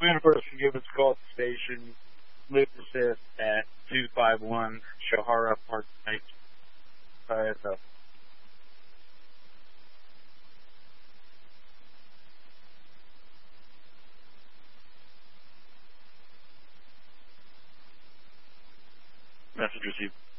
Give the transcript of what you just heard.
Universe can give us a call at the station. Lucas at 251 Shahara Park Heights. Message received.